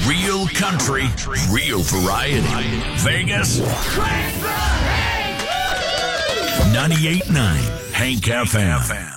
Real country, real variety. Vegas, 98.9 Hank FM.